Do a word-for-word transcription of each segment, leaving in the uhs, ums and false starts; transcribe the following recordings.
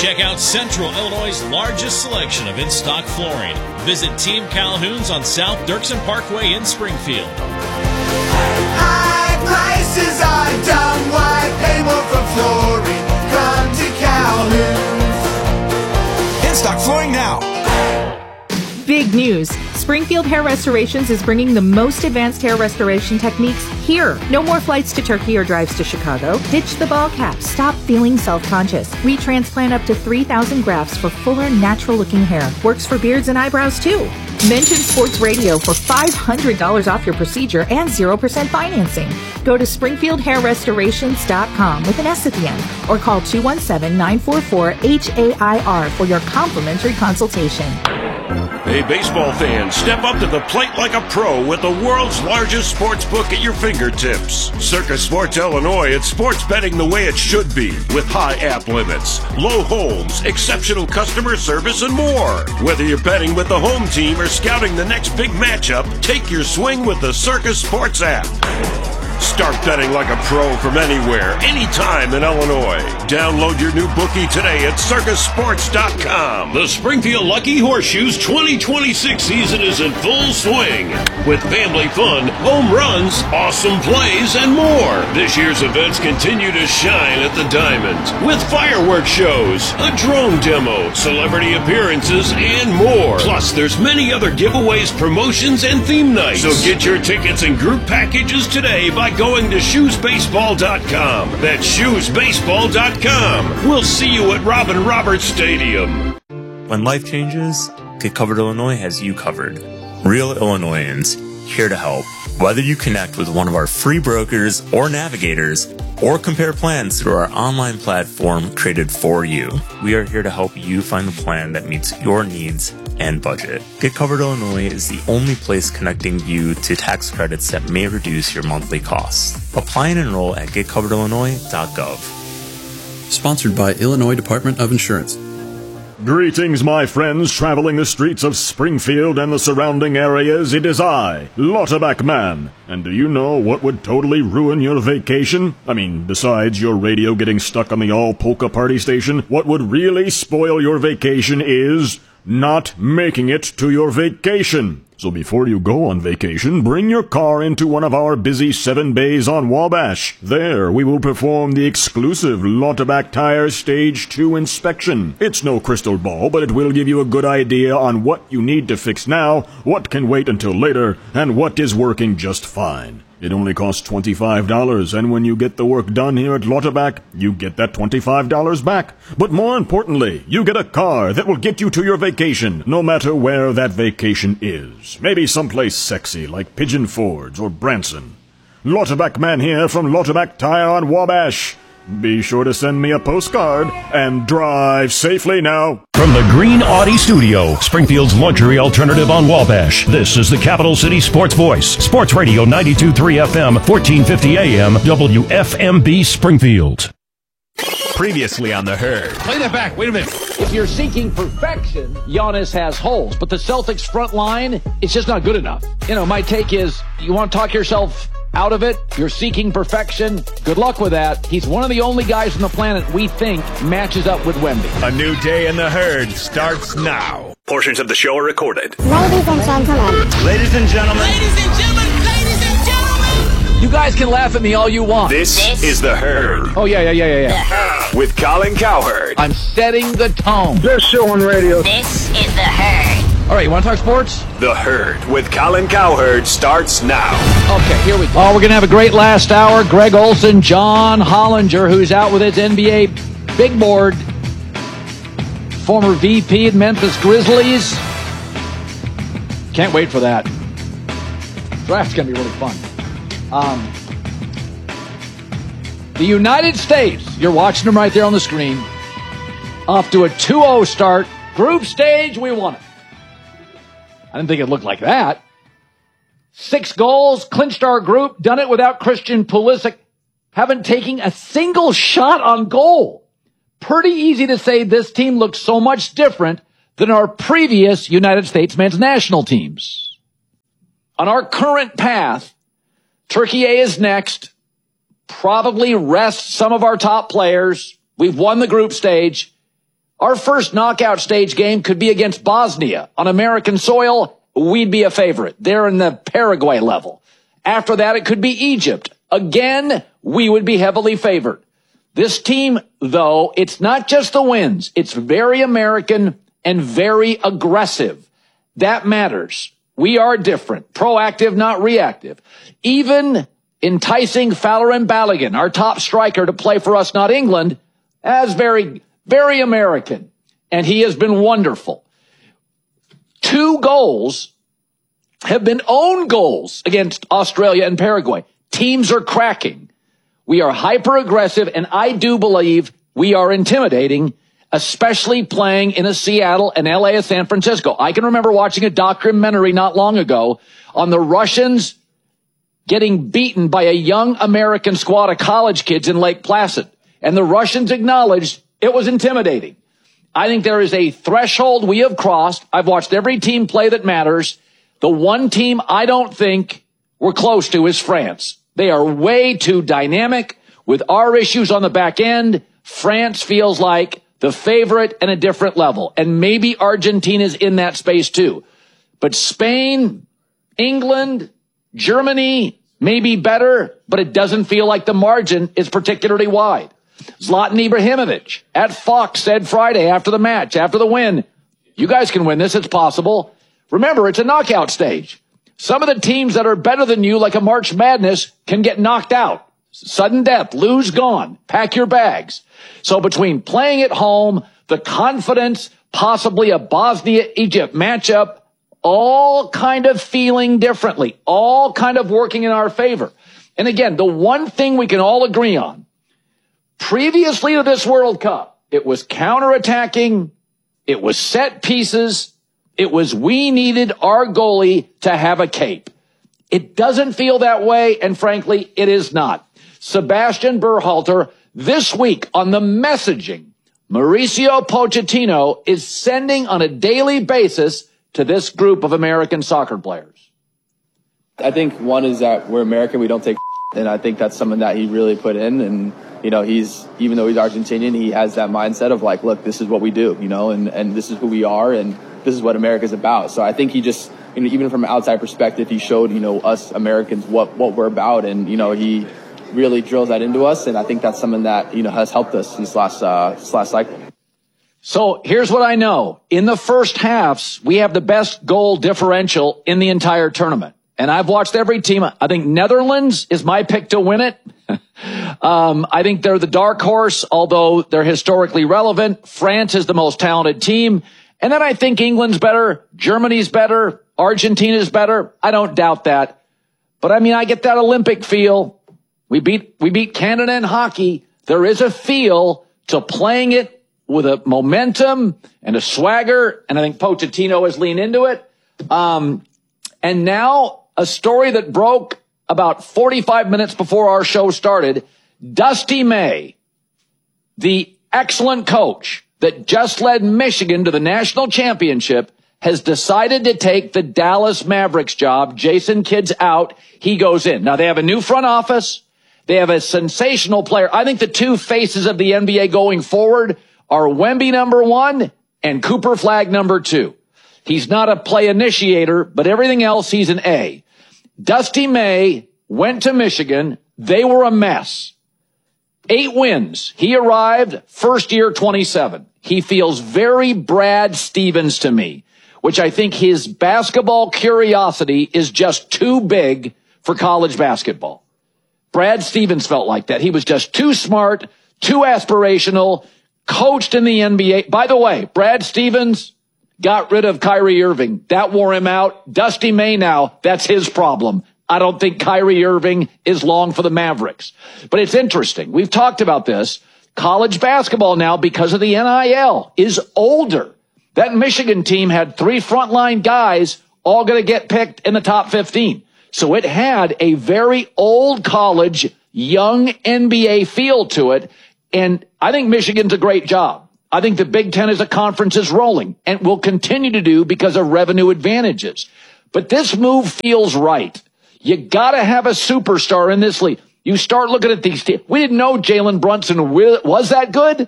Check out Central Illinois' largest selection of in-stock flooring. Visit Team Calhoun's on South Dirksen Parkway in Springfield. High prices are dumb. Why pay more for flooring? Come to Calhoun's. In-stock flooring now. Big news. Springfield Hair Restorations is bringing the most advanced hair restoration techniques here. No more flights to Turkey or drives to Chicago. Ditch the ball cap. Stop feeling self-conscious. We transplant up to three thousand grafts for fuller, natural-looking hair. Works for beards and eyebrows, too. Mention Sports Radio for five hundred dollars off your procedure and zero percent financing. Go to springfield hair restorations dot com with an S at the end or call two one seven, nine four four, H A I R for your complimentary consultation. Hey, baseball fans, step up to the plate like a pro with the world's largest sports book at your fingertips. Circus Sports Illinois, it's sports betting the way it should be, with high app limits, low holds, exceptional customer service, and more. Whether you're betting with the home team or scouting the next big matchup, take your swing with the Circus Sports app. Start betting like a pro from anywhere, anytime in Illinois. Download your new bookie today at circus sports dot com. The Springfield Lucky Horseshoes twenty twenty-six season is in full swing. With family fun, home runs, awesome plays, and more. This year's events continue to shine at the Diamond. With fireworks shows, a drone demo, celebrity appearances, and more. Plus, there's many other giveaways, promotions, and theme nights. So get your tickets and group packages today by going to shoes baseball dot com. That's shoes baseball dot com. We'll see you at Robin Roberts Stadium. When life changes, Get Covered Illinois has you covered. Real Illinoisans, here to help. Whether you connect with one of our free brokers or navigators, or compare plans through our online platform created for you, we are here to help you find the plan that meets your needs and budget. Get Covered Illinois is the only place connecting you to tax credits that may reduce your monthly costs. Apply and enroll at get covered illinois dot gov. Sponsored by Illinois Department of Insurance. Greetings, my friends, traveling the streets of Springfield and the surrounding areas. It is I, Lauterbach Man. And do you know what would totally ruin your vacation? I mean, besides your radio getting stuck on the all-polka party station, what would really spoil your vacation is not making it to your vacation. So before you go on vacation, bring your car into one of our busy seven bays on Wabash. There, we will perform the exclusive Lauterbach Tire Stage two inspection. It's no crystal ball, but it will give you a good idea on what you need to fix now, what can wait until later, and what is working just fine. It only costs twenty-five dollars, and when you get the work done here at Lauterbach, you get that twenty-five dollars back. But more importantly, you get a car that will get you to your vacation, no matter where that vacation is. Maybe someplace sexy like Pigeon Forge or Branson. Lauterbach Man here from Lauterbach Tire on Wabash. Be sure to send me a postcard and drive safely now. From the Green Audi Studio, Springfield's luxury alternative on Wabash, this is the Capital City Sports Voice. Sports Radio ninety-two point three F M, fourteen fifty A M, W F M B Springfield. Previously on The Herd. Play that back. Wait a minute. If you're seeking perfection, Giannis has holes. But the Celtics front line, it's just not good enough. You know, my take is, you want to talk yourself out of it? You're seeking perfection. Good luck with that. He's one of the only guys on the planet we think matches up with Wemby. A new day in The Herd starts now. Portions of the show are recorded. Ladies and gentlemen. Ladies and gentlemen. Ladies and gentlemen. Ladies and gentlemen. You guys can laugh at me all you want. This, this is The Herd. Oh, yeah, yeah, yeah, yeah, yeah. With Colin Cowherd. I'm setting the tone. Best show on radio. This is The Herd. All right, you want to talk sports? The Herd with Colin Cowherd starts now. Okay, here we go. Oh, we're going to have a great last hour. Greg Olson, John Hollinger, who's out with his N B A big board. Former V P at Memphis Grizzlies. Can't wait for that. Draft's going to be really fun. Um, the United States, you're watching them right there on the screen, off to a two oh start. Group stage, we won it. I didn't think it looked like that. Six goals, clinched our group, done it without Christian Pulisic, haven't taken a single shot on goal. Pretty easy to say this team looks so much different than our previous United States men's national teams. On our current path, Turkey A is next. Probably rest some of our top players. We've won the group stage. Our first knockout stage game could be against Bosnia. On American soil, we'd be a favorite. They're in the Paraguay level. After that, it could be Egypt. Again, we would be heavily favored. This team, though, it's not just the wins. It's very American and very aggressive. That matters. We are different. Proactive, not reactive. Even enticing Fowler and Balogun, our top striker, to play for us, not England, as very, very American. And he has been wonderful. Two goals have been own goals against Australia and Paraguay. Teams are cracking. We are hyper aggressive, and I do believe we are intimidating, especially playing in a Seattle, and L A, a San Francisco. I can remember watching a documentary not long ago on the Russians getting beaten by a young American squad of college kids in Lake Placid. And the Russians acknowledged it was intimidating. I think there is a threshold we have crossed. I've watched every team play that matters. The one team I don't think we're close to is France. They are way too dynamic. With our issues on the back end, France feels like the favorite and a different level. And maybe Argentina's in that space too. But Spain, England, Germany may be better, but it doesn't feel like the margin is particularly wide. Zlatan Ibrahimovic at Fox said Friday after the match, after the win, you guys can win this, it's possible. Remember, it's a knockout stage. Some of the teams that are better than you, like a March Madness, can get knocked out. Sudden death, lose, gone, pack your bags. So between playing at home, the confidence, possibly a Bosnia-Egypt matchup, all kind of feeling differently, all kind of working in our favor. And again, the one thing we can all agree on, previously to this World Cup, it was counterattacking, it was set pieces, it was we needed our goalie to have a cape. It doesn't feel that way, and frankly, it is not. Sebastian Berhalter, this week on the messaging, Mauricio Pochettino is sending on a daily basis to this group of American soccer players. I think one is that we're American, we don't take and I think that's something that he really put in. And, you know, he's, even though he's Argentinian, he has that mindset of like, look, this is what we do, you know, and, and this is who we are, and this is what America's about. So I think he just, you know, even from an outside perspective, he showed, you know, us Americans what, what we're about. And, you know, he really drills that into us. And I think that's something that, you know, has helped us this last, uh, this last cycle. So here's what I know. In the first halves, we have the best goal differential in the entire tournament. And I've watched every team. I think Netherlands is my pick to win it. um, I think they're the dark horse, although they're historically relevant. France is the most talented team. And then I think England's better. Germany's better. Argentina's better. I don't doubt that. But I mean, I get that Olympic feel. We beat, we beat Canada in hockey. There is a feel to playing it with a momentum and a swagger, and I think Pochettino has leaned into it. Um, and now a story that broke about forty-five minutes before our show started. Dusty May, the excellent coach that just led Michigan to the national championship, has decided to take the Dallas Mavericks job. Jason Kidd's out. He goes in. Now they have a new front office. They have a sensational player. I think the two faces of the N B A going forward are Wemby number one and Cooper Flagg number two. He's not a play initiator, but everything else he's an A. Dusty May went to Michigan. They were a mess. Eight wins. He arrived first year twenty-seven. He feels very Brad Stevens to me, which I think his basketball curiosity is just too big for college basketball. Brad Stevens felt like that. He was just too smart, too aspirational, coached in the N B A. By the way, Brad Stevens got rid of Kyrie Irving. That wore him out. Dusty May now, that's his problem. I don't think Kyrie Irving is long for the Mavericks. But it's interesting. We've talked about this. College basketball now, because of the N I L, is older. That Michigan team had three frontline guys all going to get picked in the top fifteen. So it had a very old college, young N B A feel to it. And I think Michigan's a great job. I think the Big Ten as a conference is rolling and will continue to do because of revenue advantages. But this move feels right. You got to have a superstar in this league. You start looking at these teams. We didn't know Jalen Brunson was that good.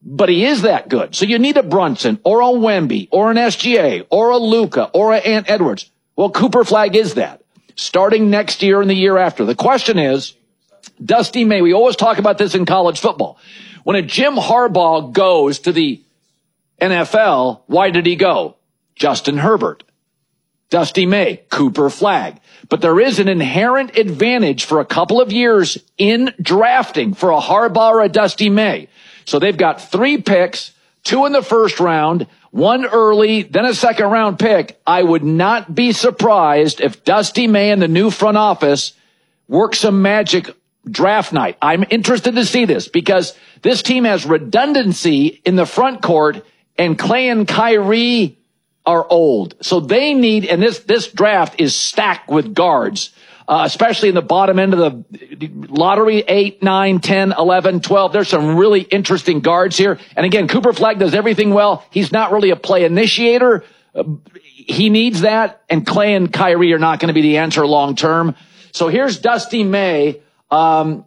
but he is that good. So you need a Brunson or a Wemby or an S G A or a Luka or an Ant Edwards. Well, Cooper Flagg is that starting next year and the year after. The question is, Dusty May, we always talk about this in college football. When a Jim Harbaugh goes to the N F L, why did he go? Justin Herbert. Dusty May, Cooper Flagg. But there is an inherent advantage for a couple of years in drafting for a Harbaugh or a Dusty May. So they've got three picks, two in the first round, one early, then a second round pick. I would not be surprised if Dusty May and the new front office work some magic draft night. I'm interested to see this because this team has redundancy in the front court, and Clay and Kyrie are old. So they need, and this, this draft is stacked with guards, uh, especially in the bottom end of the lottery, eight, nine, ten, eleven, twelve. There's some really interesting guards here. And again, Cooper Flagg does everything well. He's not really a play initiator. Uh, he needs that, and Clay and Kyrie are not going to be the answer long term. So here's Dusty May, um,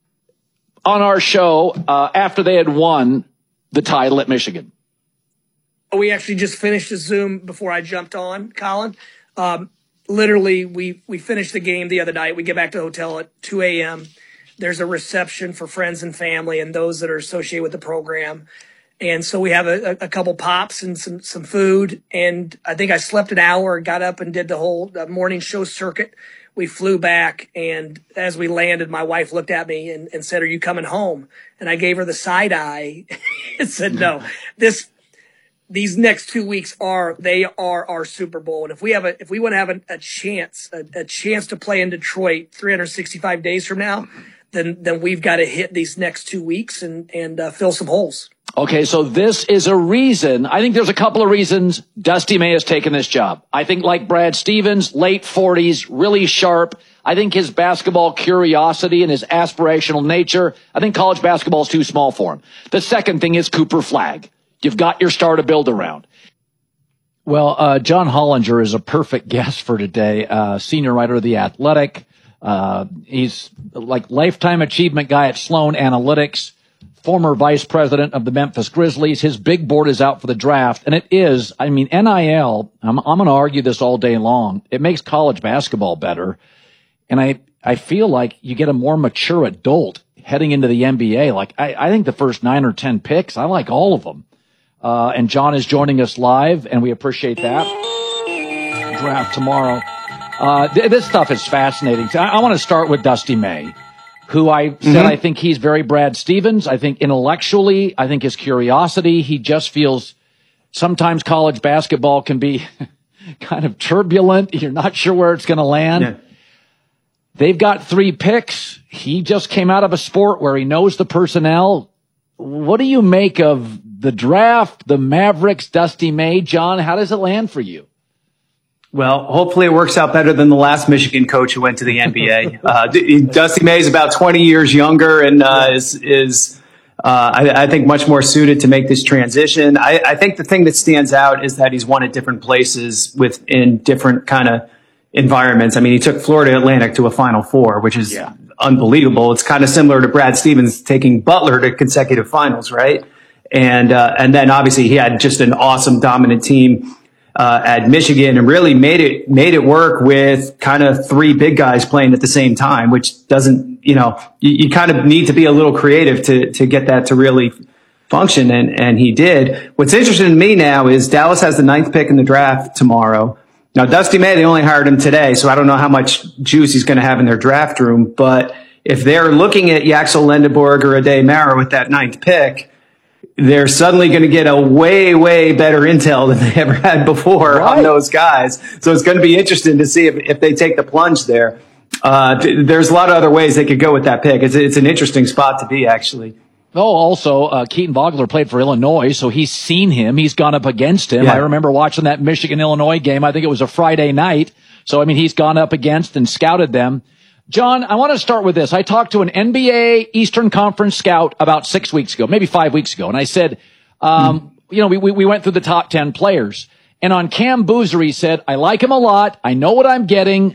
on our show, uh, after they had won the title at Michigan. We actually just finished a Zoom before I jumped on, Colin. Um, literally, we, we finished the game the other night. We get back to the hotel at two a.m. There's a reception for friends and family and those that are associated with the program. And so we have a, a couple pops and some, some food. And I think I slept an hour, got up and did the whole uh, morning show circuit. We flew back, and as we landed, my wife looked at me and, and said, "Are you coming home?" And I gave her the side eye and said, "No, this." These next two weeks are, they are our Super Bowl. And if we have a, if we want to have a, a chance, a, a chance to play in Detroit three hundred sixty-five days from now, then, then we've got to hit these next two weeks and, and uh, fill some holes. Okay. So this is a reason. I think there's a couple of reasons Dusty May has taken this job. I think like Brad Stevens, late forties, really sharp. I think his basketball curiosity and his aspirational nature, I think college basketball is too small for him. The second thing is Cooper Flagg. You've got your star to build around. Well, uh, John Hollinger is a perfect guest for today, uh, senior writer of The Athletic. Uh, he's like lifetime achievement guy at Sloan Analytics, former vice president of the Memphis Grizzlies. His big board is out for the draft, and it is, I mean, N I L, I'm, I'm going to argue this all day long. It makes college basketball better. And I, I feel like you get a more mature adult heading into the N B A. Like, I, I think the first nine or ten picks, I like all of them. Uh, and John is joining us live, and we appreciate that. Draft tomorrow. Uh, th- this stuff is fascinating. I, I want to start with Dusty May, who I said mm-hmm. I think he's very Brad Stevens. I think intellectually, I think his curiosity, he just feels sometimes college basketball can be kind of turbulent. You're not sure where it's going to land. Yeah. They've got three picks. He just came out of a sport where he knows the personnel. What do you make of the draft, the Mavericks, Dusty May? John, how does it land for you? Well, hopefully it works out better than the last Michigan coach who went to the N B A. uh, Dusty May is about twenty years younger and uh, is, is uh, I, I think, much more suited to make this transition. I, I think the thing that stands out is that he's won at different places within different kind of environments. I mean, he took Florida Atlantic to a Final Four, which is yeah. unbelievable. It's kind of similar to Brad Stevens taking Butler to consecutive finals, right? And, uh, and then obviously he had just an awesome dominant team, uh, at Michigan and really made it, made it work with kind of three big guys playing at the same time, which doesn't, you know, you, you kind of need to be a little creative to, to get that to really function. And, and he did. What's interesting to me now is Dallas has the ninth pick in the draft tomorrow. Now, Dusty May, they only hired him today, so I don't know how much juice he's going to have in their draft room. But if they're looking at Yaxel Lendeborg or Aday Mara with that ninth pick, they're suddenly going to get a way, way better intel than they ever had before right. on those guys. So it's going to be interesting to see if, if they take the plunge there. Uh, th- there's a lot of other ways they could go with that pick. It's, it's an interesting spot to be, actually. Oh, also, uh, Keaton Vogler played for Illinois, so he's seen him. He's gone up against him. Yeah. I remember watching that Michigan-Illinois game. I think it was a Friday night. So, I mean, he's gone up against and scouted them. John, I want to start with this. I talked to an N B A Eastern Conference scout about six weeks ago, maybe five weeks ago, and I said, um, mm. you know, we, we, we went through the top ten players. And on Cam Boozer, he said, I like him a lot. I know what I'm getting.